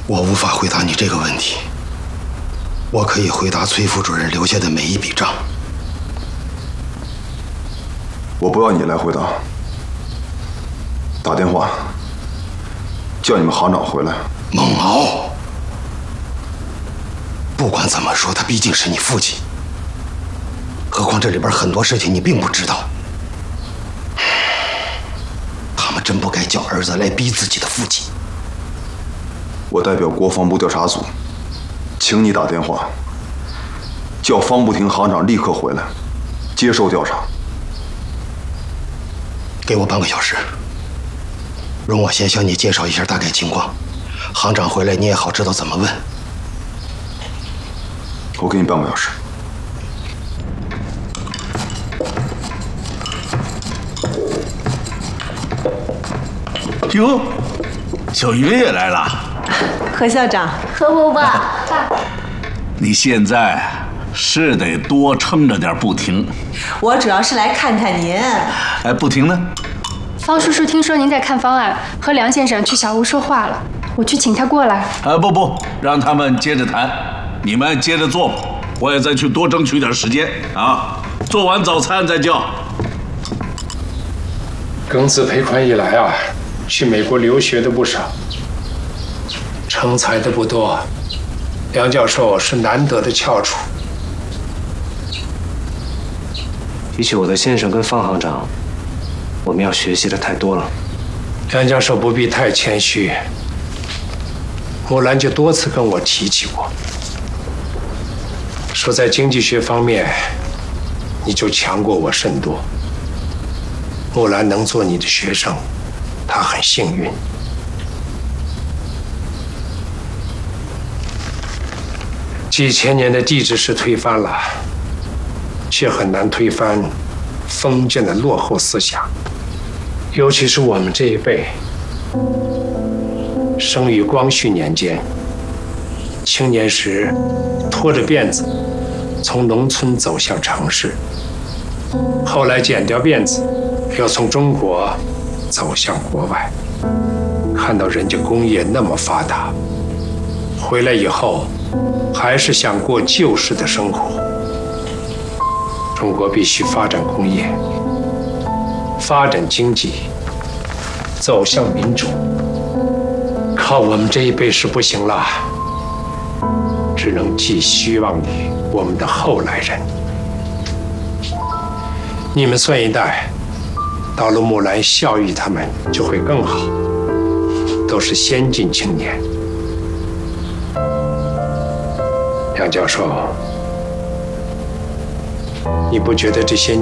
我无法回答你这个问题，我可以回答崔副主任留下的每一笔账。 我不要你来回答，打电话叫你们行长回来。 孟敖，不管怎么说，他毕竟是你父亲。何况这里边很多事情你并不知道。他们真不该叫儿子来逼自己的父亲。 我代表国防部调查组，请你打电话，叫方步亭行长立刻回来，接受调查。 给我半个小时，容我先向你介绍一下大概情况，行长回来你也好知道怎么问。 我给你半个小时。 哟，小云也来了。 何校长， 何伯伯， 你现在是得多撑着点步亭。 我主要是来看看您。 哎，步亭呢？ 方叔叔听说您在看方案，和梁先生去小屋说话了，我去请他过来。 不，让他们接着谈，你们接着做，我也再去多争取点时间啊。做完早餐再叫。 庚子赔款以来啊，去美国留学的不少，成才的不多。梁教授是难得的翘楚。 比起我的先生跟方行长，我们要学习的太多了。 梁教授不必太谦虚，木兰就多次跟我提起过，说在经济学方面，你就强过我甚多。木兰能做你的学生，她很幸运。几千年的帝制是推翻了，却很难推翻封建的落后思想。尤其是我们这一辈，生于光绪年间，青年时拖着辫子从农村走向城市，后来剪掉辫子，要从中国走向国外，看到人家工业那么发达，回来以后还是想过旧式的生活。中国必须发展工业，发展经济，走向民主。靠我们这一辈是不行了，只能寄希望于我们的后来人。你们算一代，到了木兰教育他们就会更好，都是先进青年。梁教授，你不觉得这些